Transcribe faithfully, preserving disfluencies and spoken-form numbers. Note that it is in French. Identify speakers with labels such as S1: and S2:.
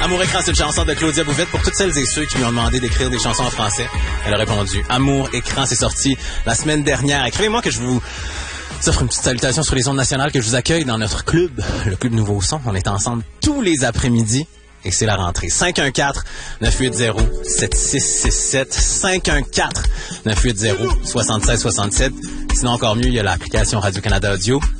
S1: Amour écran, c'est une chanson de Claudia Bouvette pour toutes celles et ceux qui lui ont demandé d'écrire des chansons en français. Elle a répondu. Amour écran, c'est sorti la semaine dernière. Écrivez-moi que je vous offre une petite salutation sur les ondes nationales, que je vous accueille dans notre club, le club Nouveau Son. On est ensemble tous les après-midi. Et c'est la rentrée. cinq un quatre, neuf huit zéro, sept six six sept. cinq un quatre, neuf huit zéro, sept six six sept. Sinon, encore mieux, il y a l'application Radio-Canada Audio.